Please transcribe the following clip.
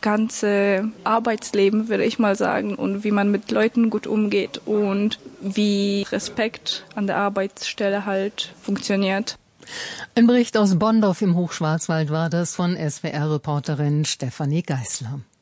ganze Arbeitsleben, würde ich mal sagen, und wie man mit Leuten gut umgeht und wie Respekt an der Arbeitsstelle halt funktioniert. Ein Bericht aus Bonndorf im Hochschwarzwald war das von SWR-Reporterin Stefanie Geisler.